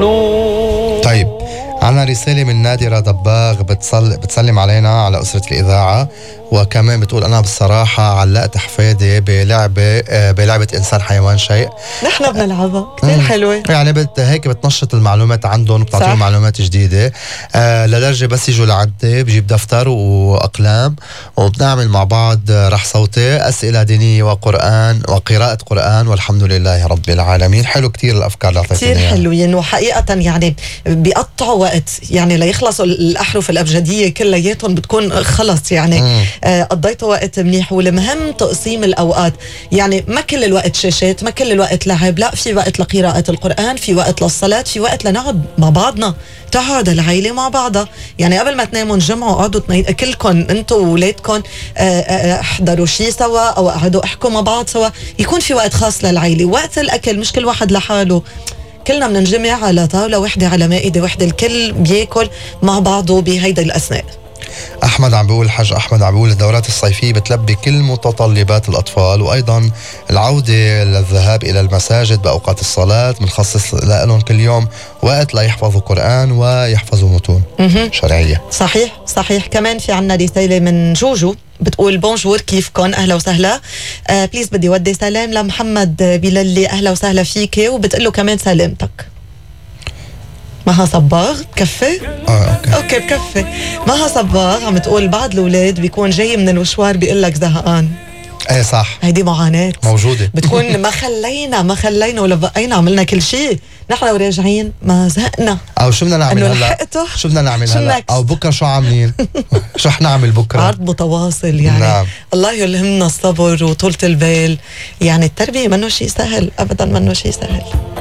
النور. طيب، عنا رسالة من نادرة ضباغ بتسلم علينا على أسرة الإذاعة، وكمان بتقول أنا بصراحة علقت حفادي بلعبة إنسان حيوان شيء. نحن بنلعبها كتير حلوة، يعني هيك بتنشط المعلومات عندهم وبتعطيهم معلومات جديدة. لدرجة بس يجوا لعندي بجيب دفتر وأقلام وبنعمل مع بعض رح صوتي، أسئلة دينية وقرآن وقراءة قرآن، والحمد لله رب العالمين. حلو كتير الأفكار اللي أعطيتني كتير حلوين، وحقيقة يعني بيقطعوا وقت، يعني ليخلصوا الأحرف الأبجدية كلياتهم بتكون خلص يعني قضيتوا وقت منيح. والمهم تقسيم الأوقات، يعني ما كل الوقت شاشات، ما كل الوقت لعب، لا، في وقت لقراءة القرآن، في وقت للصلاة، في وقت لنقعد مع بعضنا، تقعد العيلة مع بعضها. يعني قبل ما تناموا نجمعوا، قعدوا كلكم انتوا وولادكم احضروا شيء سوا او قعدوا احكوا مع بعض سوا، يكون في وقت خاص للعيلة. وقت الأكل مش كل واحد لحاله، كلنا بننجمع على طاولة وحدة، على مائدة وحدة، الكل بياكل مع بعضه بهيدا الأثناء. أحمد عم بيقول، الحاج أحمد عم بيقول الدورات الصيفية بتلبي كل متطلبات الأطفال، وأيضا العودة للذهاب إلى المساجد بأوقات الصلاة، بنخصص لهم كل يوم وقت لا يحفظوا قرآن ويحفظوا متون شرعية. صحيح. كمان في عنا رسالة من جوجو بتقول بونجور، كيفكن؟ أهلا وسهلا. بليز بدي ودي سلام لمحمد بلالي، أهلا وسهلا فيك، وبتقول له كمان سلامتك. مها صباغ بكفي؟ اوكي بكفي. مها صباغ عم تقول بعض الاولاد بيكون جاي من المشوار بيقول لك زهقان. ايه صح، هيدي معاناة موجودة. بتكون ما خلينا ولا بقينا، عملنا كل شيء، نحن وراجعين ما زهقنا، او شو بدنا نعمل هلا؟ شو بدنا نعمل هلا؟ او بكره شو عاملين؟ شو رح نعمل بكره؟ عرض متواصل يعني. نعم. الله يلهمنا الصبر وطولة البال، يعني التربية منه شيء سهل ابدا، منه شيء سهل.